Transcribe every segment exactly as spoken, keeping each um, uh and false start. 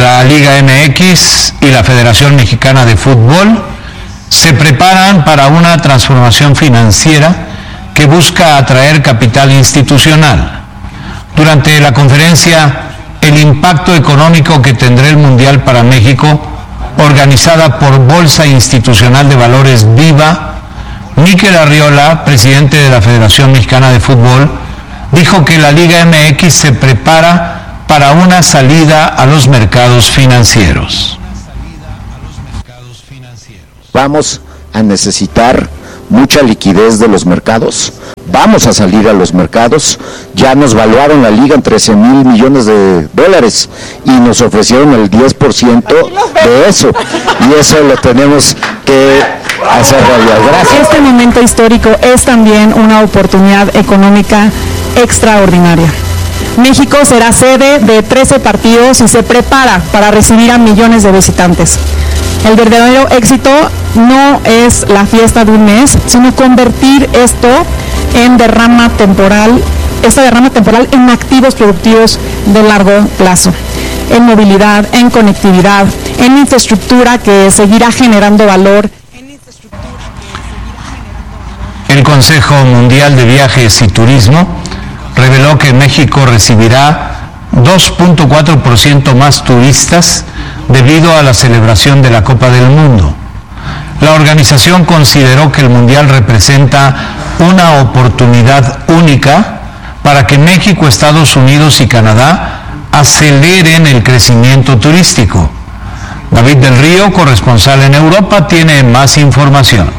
La Liga M X y la Federación Mexicana de Fútbol se preparan para una transformación financiera que busca atraer capital institucional. Durante la conferencia El impacto económico que tendrá el Mundial para México, organizada por Bolsa Institucional de Valores Viva, Mikel Arriola, presidente de la Federación Mexicana de Fútbol, dijo que la Liga M X se prepara para una salida a los mercados financieros. Vamos a necesitar mucha liquidez de los mercados, vamos a salir a los mercados, ya nos valuaron la liga en trece mil millones de dólares y nos ofrecieron el diez por ciento de eso, y eso lo tenemos que hacer realidad. Gracias. Este momento histórico es también una oportunidad económica extraordinaria. México será sede de trece partidos y se prepara para recibir a millones de visitantes. El verdadero éxito no es la fiesta de un mes, sino convertir esto en derrama temporal, esta derrama temporal en activos productivos de largo plazo, en movilidad, en conectividad, en infraestructura que seguirá generando valor. El Consejo Mundial de Viajes y Turismo reveló que México recibirá dos punto cuatro por ciento más turistas debido a la celebración de la Copa del Mundo. La organización consideró que el Mundial representa una oportunidad única para que México, Estados Unidos y Canadá aceleren el crecimiento turístico. David del Río, corresponsal en Europa, tiene más información.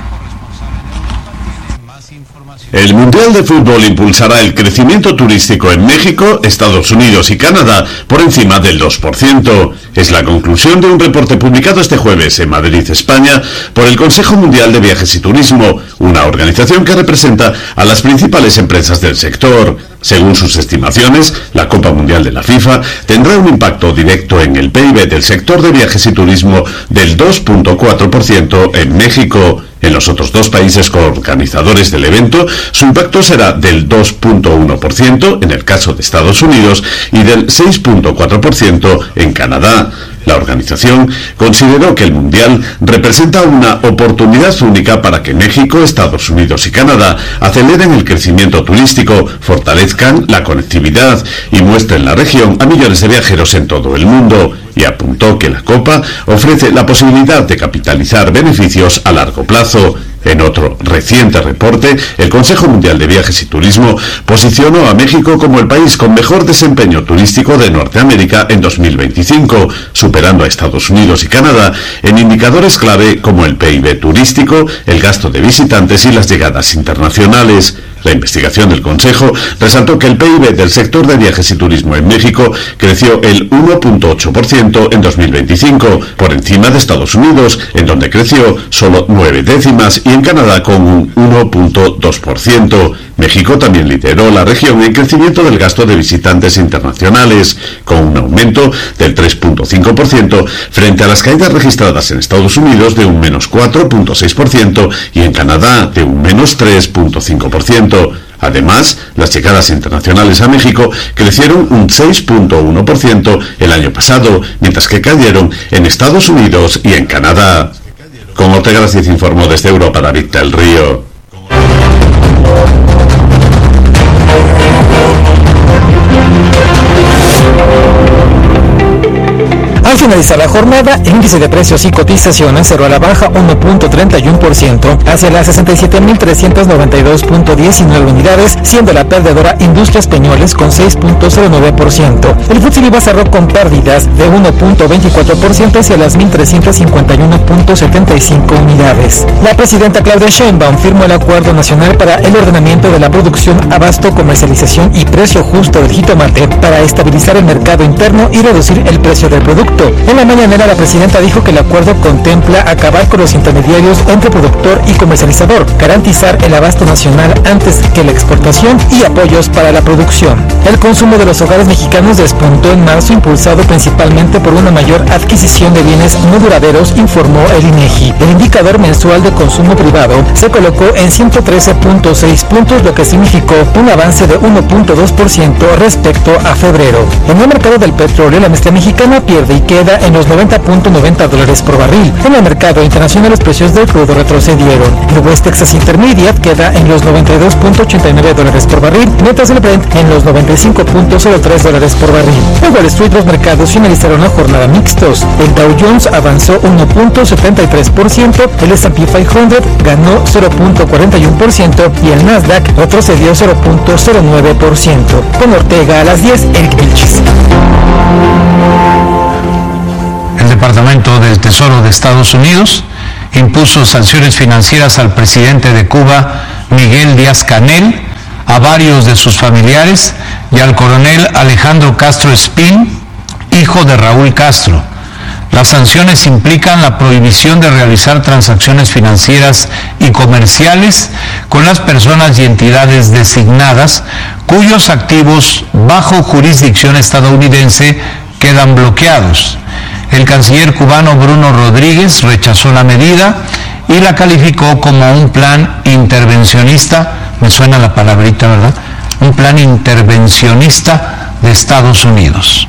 El Mundial de Fútbol impulsará el crecimiento turístico en México, Estados Unidos y Canadá por encima del dos por ciento. Es la conclusión de un reporte publicado este jueves en Madrid, España, por el Consejo Mundial de Viajes y Turismo, una organización que representa a las principales empresas del sector. Según sus estimaciones, la Copa Mundial de la FIFA tendrá un impacto directo en el P I B del sector de viajes y turismo del dos punto cuatro por ciento en México. En los otros dos países coorganizadores del evento, su impacto será del dos punto uno por ciento en el caso de Estados Unidos y del seis punto cuatro por ciento en Canadá. La organización consideró que el Mundial representa una oportunidad única para que México, Estados Unidos y Canadá aceleren el crecimiento turístico, fortalezcan la conectividad y muestren la región a millones de viajeros en todo el mundo. Y apuntó que la Copa ofrece la posibilidad de capitalizar beneficios a largo plazo. En otro reciente reporte, el Consejo Mundial de Viajes y Turismo posicionó a México como el país con mejor desempeño turístico de Norteamérica en dos mil veinticinco, superando a Estados Unidos y Canadá en indicadores clave como el P I B turístico, el gasto de visitantes y las llegadas internacionales. La investigación del Consejo resaltó que el P I B del sector de viajes y turismo en México creció el uno punto ocho por ciento en dos mil veinticinco, por encima de Estados Unidos, en donde creció solo nueve décimas, y en Canadá con un uno punto dos por ciento. México también lideró la región en crecimiento del gasto de visitantes internacionales, con un aumento del tres punto cinco por ciento frente a las caídas registradas en Estados Unidos de un menos cuatro punto seis por ciento y en Canadá de un menos tres punto cinco por ciento. Además, las llegadas internacionales a México crecieron un seis punto uno por ciento el año pasado, mientras que cayeron en Estados Unidos y en Canadá. Con Ortega Gracias informó desde Europa David del Río. Al finalizar la jornada, el índice de precios y cotizaciones cerró a la baja uno punto treinta y uno por ciento hacia las sesenta y siete mil trescientos noventa y dos punto diecinueve unidades, siendo la perdedora Industrias Peñoles con seis punto cero nueve por ciento. El F T S E Viva cerró con pérdidas de uno punto veinticuatro por ciento hacia las mil trescientos cincuenta y uno punto setenta y cinco unidades. La presidenta Claudia Sheinbaum firmó el Acuerdo Nacional para el Ordenamiento de la Producción, Abasto, Comercialización y Precio Justo del jitomate para estabilizar el mercado interno y reducir el precio del producto. En la mañanera, la presidenta dijo que el acuerdo contempla acabar con los intermediarios entre productor y comercializador, garantizar el abasto nacional antes que la exportación y apoyos para la producción. El consumo de los hogares mexicanos despuntó en marzo, impulsado principalmente por una mayor adquisición de bienes no duraderos, informó el INEGI. El indicador mensual de consumo privado se colocó en ciento trece punto seis puntos, lo que significó un avance de uno punto dos por ciento respecto a febrero. En el mercado del petróleo, la industria mexicana pierde y queda queda en los noventa punto noventa dólares por barril. En el mercado internacional los precios del crudo retrocedieron. El West Texas Intermediate queda en los noventa y dos punto ochenta y nueve dólares por barril, mientras el Brent en los noventa y cinco punto cero tres dólares por barril. En Wall Street los mercados finalizaron la jornada mixtos. El Dow Jones avanzó uno punto setenta y tres por ciento, el S and P quinientos ganó cero punto cuarenta y uno por ciento y el Nasdaq retrocedió cero punto cero nueve por ciento. Con Ortega a las diez, Eric Vilchis. El Departamento del Tesoro de Estados Unidos impuso sanciones financieras al presidente de Cuba, Miguel Díaz-Canel, a varios de sus familiares y al coronel Alejandro Castro Espín, hijo de Raúl Castro. Las sanciones implican la prohibición de realizar transacciones financieras y comerciales con las personas y entidades designadas cuyos activos bajo jurisdicción estadounidense quedan bloqueados. El canciller cubano Bruno Rodríguez rechazó la medida y la calificó como un plan intervencionista, me suena la palabrita, ¿verdad? Un plan intervencionista de Estados Unidos.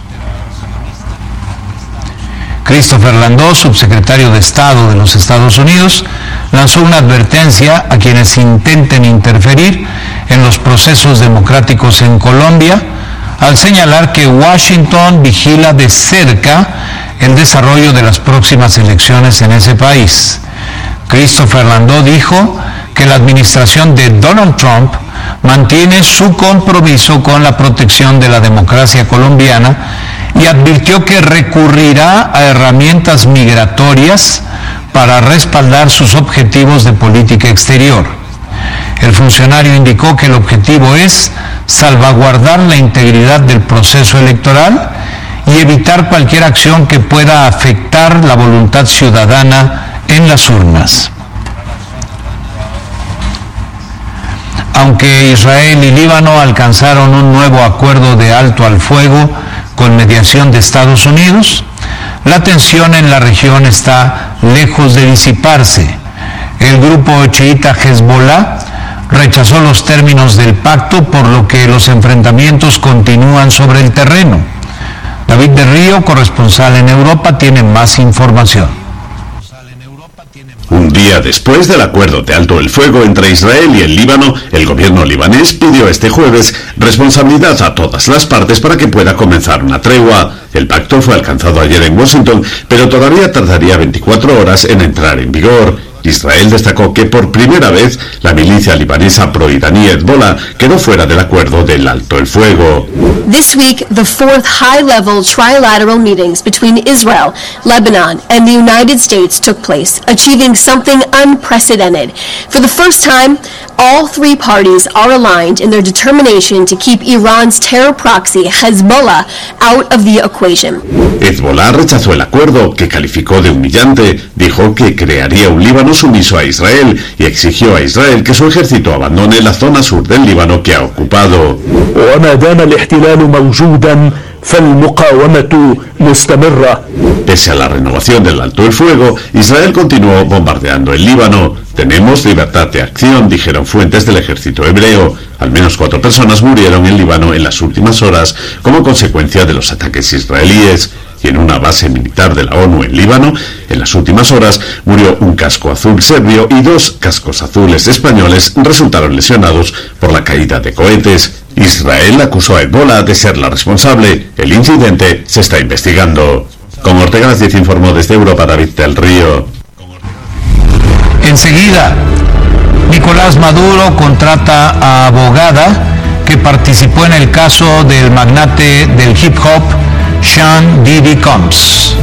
Christopher Landau, subsecretario de Estado de los Estados Unidos, lanzó una advertencia a quienes intenten interferir en los procesos democráticos en Colombia, al señalar que Washington vigila de cerca el desarrollo de las próximas elecciones en ese país. Christopher Landau dijo que la administración de Donald Trump mantiene su compromiso con la protección de la democracia colombiana y advirtió que recurrirá a herramientas migratorias para respaldar sus objetivos de política exterior. El funcionario indicó que el objetivo es salvaguardar la integridad del proceso electoral y evitar cualquier acción que pueda afectar la voluntad ciudadana en las urnas. Aunque Israel y Líbano alcanzaron un nuevo acuerdo de alto al fuego con mediación de Estados Unidos, la tensión en la región está lejos de disiparse. El grupo chiita Hezbollah rechazó los términos del pacto, por lo que los enfrentamientos continúan sobre el terreno. David de Río, corresponsal en Europa, tiene más información. Un día después del acuerdo de alto el fuego entre Israel y el Líbano, el gobierno libanés pidió este jueves responsabilidad a todas las partes para que pueda comenzar una tregua. El pacto fue alcanzado ayer en Washington, pero todavía tardaría veinticuatro horas en entrar en vigor. Israel destacó que por primera vez la milicia libanesa pro-iraní Hezbollah quedó fuera del acuerdo del alto el fuego. This week, the fourth high-level trilateral meetings between Israel, Lebanon, and the United States took place, achieving something unprecedented. For the first time, all three parties are aligned in their determination to keep Iran's terror proxy, Hezbollah, out of the equation. Hezbollah rechazó el acuerdo, que calificó de humillante, dijo que crearía un Líbano sumiso a Israel y exigió a Israel que su ejército abandone la zona sur del Líbano que ha ocupado. Pese a la renovación del alto el fuego, Israel continuó bombardeando el Líbano. Tenemos libertad de acción, dijeron fuentes del ejército hebreo. Al menos cuatro personas murieron en Líbano en las últimas horas como consecuencia de los ataques israelíes. Y en una base militar de la ONU en Líbano, en las últimas horas murió un casco azul serbio y dos cascos azules españoles resultaron lesionados por la caída de cohetes. Israel acusó a Hezbollah de ser la responsable. El incidente se está investigando. Con Ortega las diez informó desde Europa David del Río. Enseguida, Nicolás Maduro contrata a abogada que participó en el caso del magnate del hip hop, Sean Diddy Combs.